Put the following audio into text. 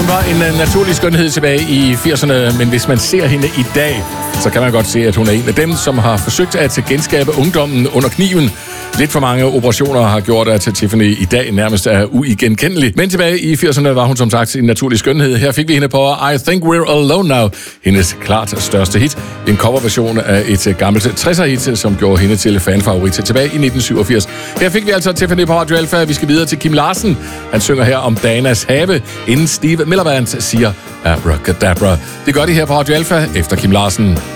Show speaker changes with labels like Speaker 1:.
Speaker 1: Hun var en naturlig skønhed tilbage i 80'erne, men hvis man ser hende i dag, så kan man godt se, at hun er en af dem, som har forsøgt at genskabe ungdommen under kniven. Lidt for mange operationer har gjort, at Tiffany i dag nærmest er uigenkendelig. Men tilbage i 80'erne var hun som sagt en naturlig skønhed. Her fik vi hende på I Think We're Alone Now, hendes klart største hit. En coverversion af et gammelt 60'er-hit, som gjorde hende til fanfavorit tilbage i 1987. Her fik vi altså Tiffany på Radio Alpha. Vi skal videre til Kim Larsen. Han synger her om Danas have, inden Steve Miller Band siger Abracadabra. Det gør de her på Radio Alpha efter Kim Larsen.